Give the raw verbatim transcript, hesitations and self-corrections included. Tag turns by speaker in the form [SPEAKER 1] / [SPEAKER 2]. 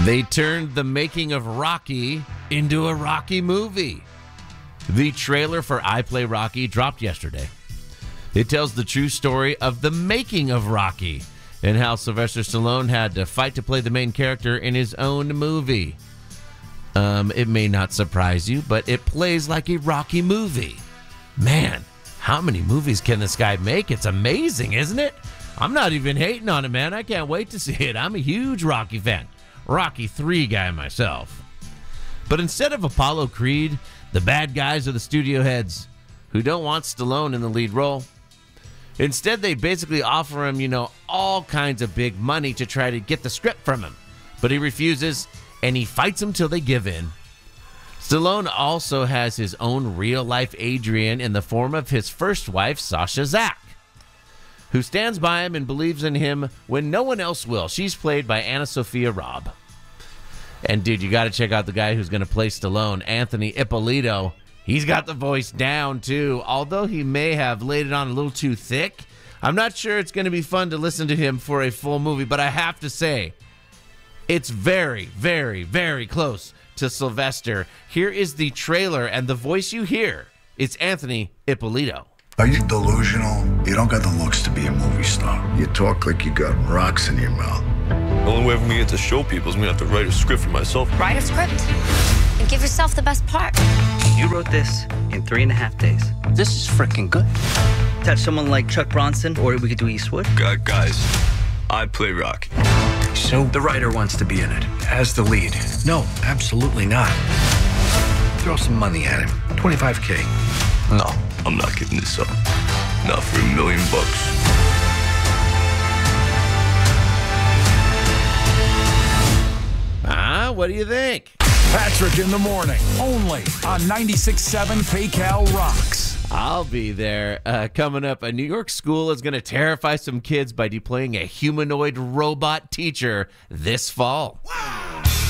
[SPEAKER 1] They turned the making of Rocky into a Rocky movie. The trailer for I Play Rocky dropped yesterday. It tells the true story of the making of Rocky and how Sylvester Stallone had to fight to play the main character in his own movie. Um, it may not surprise you, but it plays like a Rocky movie. Man, how many movies can this guy make? It's amazing, isn't it? I'm not even hating on it, man. I can't wait to see it. I'm a huge Rocky fan. Rocky three guy myself. But instead of Apollo Creed, the bad guys are the studio heads who don't want Stallone in the lead role. Instead, they basically offer him, you know, all kinds of big money to try to get the script from him. But he refuses, and he fights them till they give in. Stallone also has his own real-life Adrian in the form of his first wife, Sasha Zack, who stands by him and believes in him when no one else will. She's played by Anna Sophia Robb. And, dude, you got to check out the guy who's going to play Stallone, Anthony Ippolito. He's got the voice down, too. Although he may have laid it on a little too thick, I'm not sure it's going to be fun to listen to him for a full movie. But I have to say, it's very, very, very close to Sylvester. Here is the trailer, and the voice you hear, it's Anthony Ippolito.
[SPEAKER 2] Are you delusional? You don't got the looks to be a movie star. You talk like you got rocks in your mouth.
[SPEAKER 3] The only way for me to get to show people is me to have to write a script for myself.
[SPEAKER 4] Write a script and give yourself the best part.
[SPEAKER 5] You wrote this in three and a half days.
[SPEAKER 6] This is freaking good.
[SPEAKER 5] Touch someone like Chuck Bronson, or we could do Eastwood.
[SPEAKER 3] God, guys, I play Rocky.
[SPEAKER 6] So the writer wants to be in it as the lead. No, absolutely not. Throw some money at him. twenty-five K.
[SPEAKER 3] No, I'm not giving this up. Not for a million bucks.
[SPEAKER 1] Ah, what do you think?
[SPEAKER 7] Patrick in the morning, only on ninety-six point seven PayCal Rocks.
[SPEAKER 1] I'll be there. Uh, coming up, a New York school is going to terrify some kids by deploying a humanoid robot teacher this fall.
[SPEAKER 7] Wow.